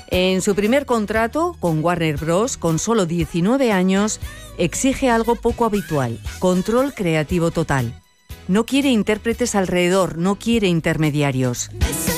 En su primer contrato con Warner Bros., con solo 19 años, exige algo poco habitual: control creativo total. No quiere intérpretes alrededor, no quiere intermediarios.